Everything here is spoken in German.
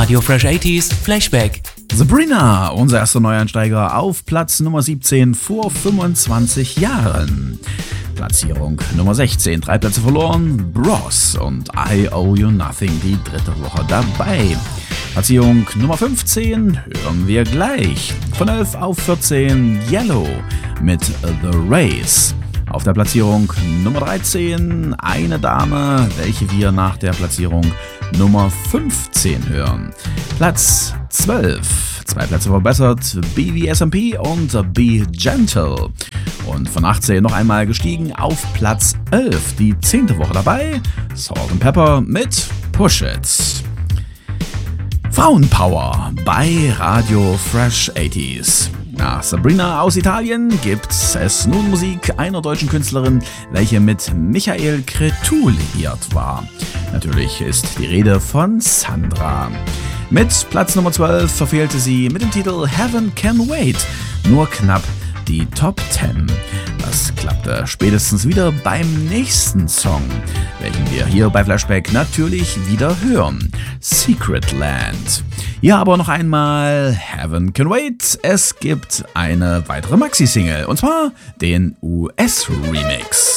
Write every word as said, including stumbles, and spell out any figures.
Radio Fresh achtziger Flashback. Sabrina, unser erster Neueinsteiger auf Platz Nummer siebzehn vor fünfundzwanzig Jahren. Platzierung Nummer sechzehn, drei Plätze verloren, Bros und I Owe You Nothing, die dritte Woche dabei. Platzierung Nummer fünfzehn hören wir gleich. Von elf auf vierzehn, Yellow mit The Race. Auf der Platzierung Nummer dreizehn eine Dame, welche wir nach der Platzierung Nummer fünfzehn hören. Platz zwölf, zwei Plätze verbessert, B V S M P und Be Gentle. Und von achtzehn noch einmal gestiegen auf Platz elf, die zehnte Woche dabei, Salt and Pepper mit Push It. Frauenpower bei Radio Fresh achtziger. Nach Sabrina aus Italien gibt es nun Musik einer deutschen Künstlerin, welche mit Michael Cretu liiert war. Natürlich ist die Rede von Sandra. Mit Platz Nummer zwölf verfehlte sie mit dem Titel Heaven Can Wait nur knapp die Top zehn. Das klappte spätestens wieder beim nächsten Song, welchen wir hier bei Flashback natürlich wieder hören. Secret Land. Ja, aber noch einmal Heaven Can Wait. Es gibt eine weitere Maxi-Single, und zwar den U S-Remix.